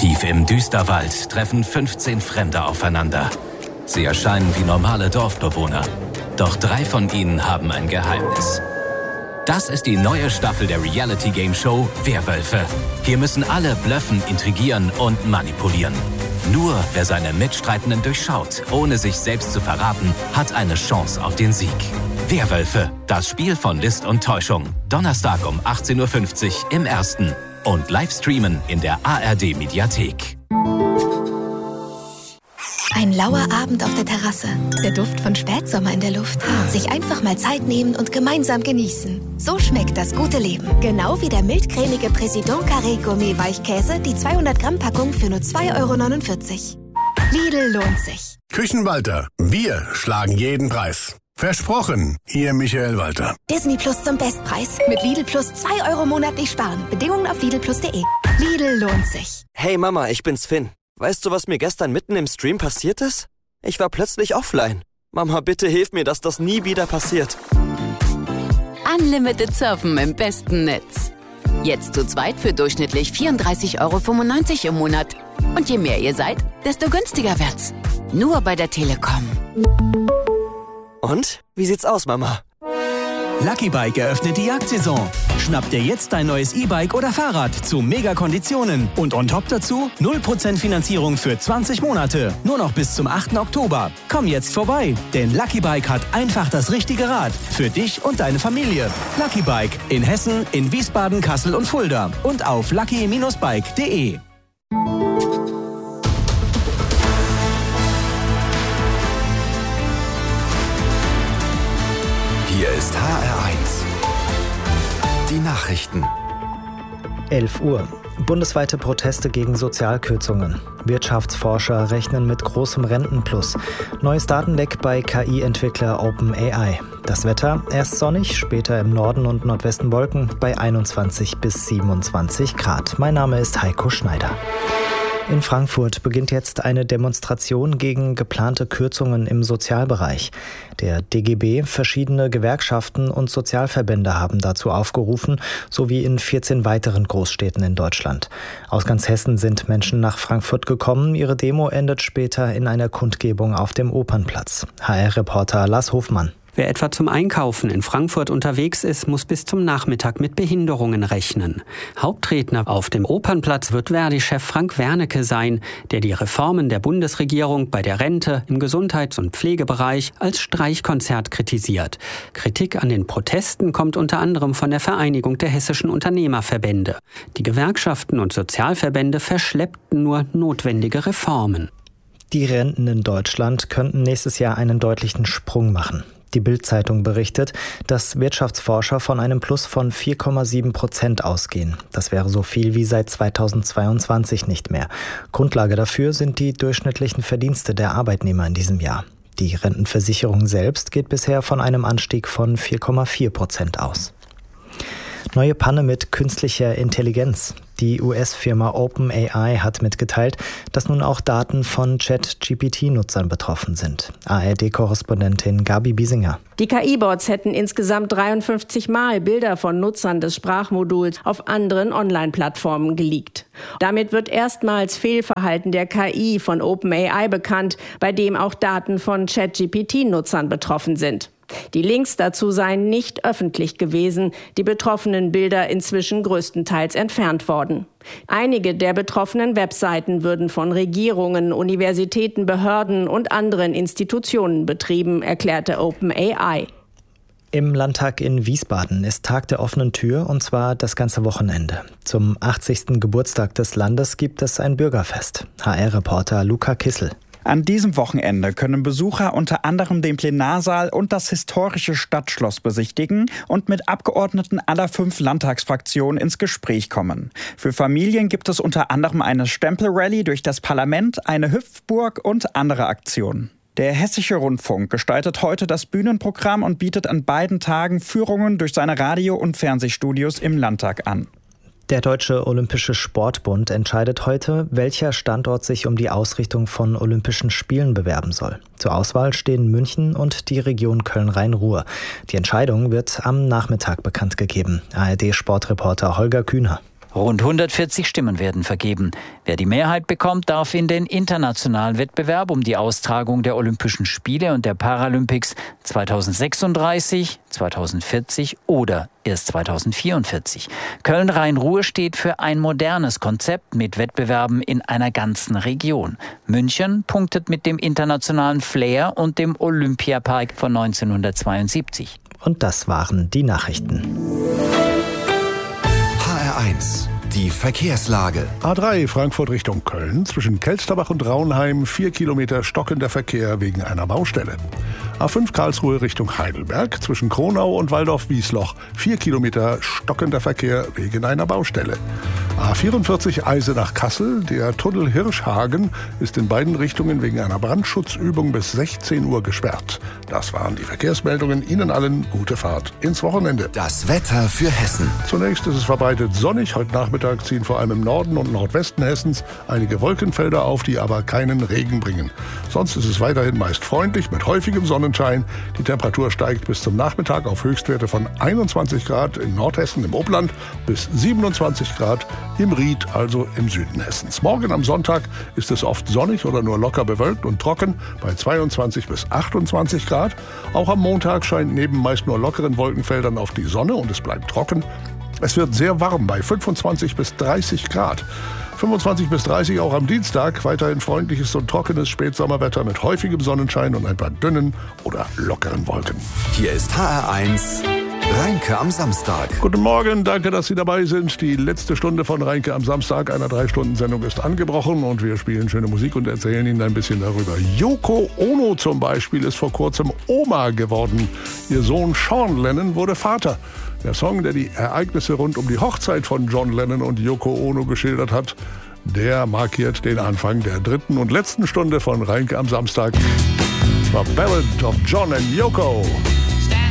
Tief im Düsterwald treffen 15 Fremde aufeinander. Sie erscheinen wie normale Dorfbewohner. Doch 3 von ihnen haben ein Geheimnis. Das ist die neue Staffel der Reality-Game-Show Werwölfe. Hier müssen alle bluffen, intrigieren und manipulieren. Nur wer seine Mitstreitenden durchschaut, ohne sich selbst zu verraten, hat eine Chance auf den Sieg. Werwölfe, das Spiel von List und Täuschung. Donnerstag um 18:50 Uhr im Ersten. Und Livestreamen in der ARD-Mediathek. Ein lauer Abend auf der Terrasse. Der Duft von Spätsommer in der Luft. Sich einfach mal Zeit nehmen und gemeinsam genießen. So schmeckt das gute Leben. Genau wie der mildcremige Président Carré Gourmet Weichkäse, die 200 Gramm Packung für nur 2,49 €. Lidl lohnt sich. Küchenwalter, wir schlagen jeden Preis. Versprochen, Ihr Michael Walter. Disney Plus zum Bestpreis. Mit Lidl Plus 2 € monatlich sparen. Bedingungen auf lidlplus.de. Lidl lohnt sich. Hey Mama, ich bin's Finn. Weißt du, was mir gestern mitten im Stream passiert ist? Ich war plötzlich offline. Mama, bitte hilf mir, dass das nie wieder passiert. Unlimited Surfen im besten Netz. Jetzt zu zweit für durchschnittlich 34,95 € im Monat. Und je mehr ihr seid, desto günstiger wird's. Nur bei der Telekom. Und? Wie sieht's aus, Mama? Lucky Bike eröffnet die Jagdsaison. Schnapp dir jetzt dein neues E-Bike oder Fahrrad zu Mega-Konditionen. Und on top dazu 0% Finanzierung für 20 Monate. Nur noch bis zum 8. Oktober. Komm jetzt vorbei, denn Lucky Bike hat einfach das richtige Rad. Für dich und deine Familie. Lucky Bike in Hessen, in Wiesbaden, Kassel und Fulda. Und auf lucky-bike.de. Hier ist HR1. Die Nachrichten. 11 Uhr. Bundesweite Proteste gegen Sozialkürzungen. Wirtschaftsforscher rechnen mit großem Rentenplus. Neues Datenleck bei KI-Entwickler OpenAI. Das Wetter, erst sonnig, später im Norden und Nordwesten Wolken bei 21 bis 27 Grad. Mein Name ist Heiko Schneider. In Frankfurt beginnt jetzt eine Demonstration gegen geplante Kürzungen im Sozialbereich. Der DGB, verschiedene Gewerkschaften und Sozialverbände haben dazu aufgerufen, sowie in 14 weiteren Großstädten in Deutschland. Aus ganz Hessen sind Menschen nach Frankfurt gekommen. Ihre Demo endet später in einer Kundgebung auf dem Opernplatz. HR-Reporter Lars Hofmann. Wer etwa zum Einkaufen in Frankfurt unterwegs ist, muss bis zum Nachmittag mit Behinderungen rechnen. Hauptredner auf dem Opernplatz wird Verdi-Chef Frank Wernicke sein, der die Reformen der Bundesregierung bei der Rente, im Gesundheits- und Pflegebereich als Streichkonzert kritisiert. Kritik an den Protesten kommt unter anderem von der Vereinigung der hessischen Unternehmerverbände. Die Gewerkschaften und Sozialverbände verschleppten nur notwendige Reformen. Die Renten in Deutschland könnten nächstes Jahr einen deutlichen Sprung machen. Die Bild-Zeitung berichtet, dass Wirtschaftsforscher von einem Plus von 4,7% ausgehen. Das wäre so viel wie seit 2022 nicht mehr. Grundlage dafür sind die durchschnittlichen Verdienste der Arbeitnehmer in diesem Jahr. Die Rentenversicherung selbst geht bisher von einem Anstieg von 4,4% aus. Neue Panne mit künstlicher Intelligenz. Die US-Firma OpenAI hat mitgeteilt, dass nun auch Daten von ChatGPT-Nutzern betroffen sind. ARD-Korrespondentin Gabi Biesinger. Die KI-Bots hätten insgesamt 53 Mal Bilder von Nutzern des Sprachmoduls auf anderen Online-Plattformen geleakt. Damit wird erstmals Fehlverhalten der KI von OpenAI bekannt, bei dem auch Daten von ChatGPT-Nutzern betroffen sind. Die Links dazu seien nicht öffentlich gewesen, die betroffenen Bilder inzwischen größtenteils entfernt worden. Einige der betroffenen Webseiten würden von Regierungen, Universitäten, Behörden und anderen Institutionen betrieben, erklärte OpenAI. Im Landtag in Wiesbaden ist Tag der offenen Tür, und zwar das ganze Wochenende. Zum 80. Geburtstag des Landes gibt es ein Bürgerfest. HR-Reporter Luca Kissel. An diesem Wochenende können Besucher unter anderem den Plenarsaal und das historische Stadtschloss besichtigen und mit Abgeordneten aller 5 Landtagsfraktionen ins Gespräch kommen. Für Familien gibt es unter anderem eine Stempelrallye durch das Parlament, eine Hüpfburg und andere Aktionen. Der Hessische Rundfunk gestaltet heute das Bühnenprogramm und bietet an beiden Tagen Führungen durch seine Radio- und Fernsehstudios im Landtag an. Der Deutsche Olympische Sportbund entscheidet heute, welcher Standort sich um die Ausrichtung von Olympischen Spielen bewerben soll. Zur Auswahl stehen München und die Region Köln-Rhein-Ruhr. Die Entscheidung wird am Nachmittag bekannt gegeben. ARD-Sportreporter Holger Kühner. Rund 140 Stimmen werden vergeben. Wer die Mehrheit bekommt, darf in den internationalen Wettbewerb um die Austragung der Olympischen Spiele und der Paralympics 2036, 2040 oder erst 2044. Köln-Rhein-Ruhr steht für ein modernes Konzept mit Wettbewerben in einer ganzen Region. München punktet mit dem internationalen Flair und dem Olympiapark von 1972. Und das waren die Nachrichten. HR1, die Verkehrslage. A3 Frankfurt Richtung Köln, zwischen Kelsterbach und Raunheim 4 Kilometer stockender Verkehr wegen einer Baustelle. A5 Karlsruhe Richtung Heidelberg, zwischen Kronau und Waldorf-Wiesloch 4 Kilometer stockender Verkehr wegen einer Baustelle. A44 Eisenach-Kassel, der Tunnel Hirschhagen ist in beiden Richtungen wegen einer Brandschutzübung bis 16 Uhr gesperrt. Das waren die Verkehrsmeldungen. Ihnen allen gute Fahrt ins Wochenende. Das Wetter für Hessen. Zunächst ist es verbreitet sonnig. Heute Nachmittag ziehen vor allem im Norden und Nordwesten Hessens einige Wolkenfelder auf, die aber keinen Regen bringen. Sonst ist es weiterhin meist freundlich mit häufigem Sonnenschein. Die Temperatur steigt bis zum Nachmittag auf Höchstwerte von 21 Grad in Nordhessen im Obland bis 27 Grad im Ried, also im Süden Hessens. Morgen am Sonntag ist es oft sonnig oder nur locker bewölkt und trocken bei 22 bis 28 Grad. Auch am Montag scheint neben meist nur lockeren Wolkenfeldern auf die Sonne und es bleibt trocken. Es wird sehr warm bei 25 bis 30 Grad. 25 bis 30 auch am Dienstag. Weiterhin freundliches und trockenes Spätsommerwetter mit häufigem Sonnenschein und ein paar dünnen oder lockeren Wolken. Hier ist HR1 Reinke am Samstag. Guten Morgen, danke, dass Sie dabei sind. Die letzte Stunde von Reinke am Samstag, einer 3-Stunden-Sendung, ist angebrochen und wir spielen schöne Musik und erzählen Ihnen ein bisschen darüber. Yoko Ono zum Beispiel ist vor kurzem Oma geworden. Ihr Sohn Sean Lennon wurde Vater. Der Song, der die Ereignisse rund um die Hochzeit von John Lennon und Yoko Ono geschildert hat, der markiert den Anfang der 3. und letzten Stunde von Reinke am Samstag. Das war Ballad of John and Yoko.